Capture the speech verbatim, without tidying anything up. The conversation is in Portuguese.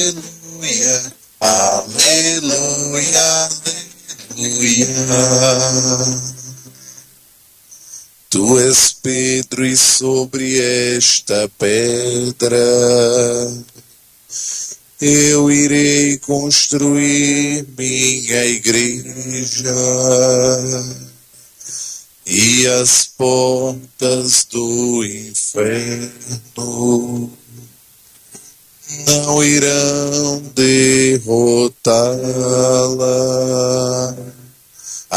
aleluia, aleluia, aleluia. Tu és Pedro e sobre esta pedra eu irei construir minha igreja e as portas do inferno não irão derrotá-la.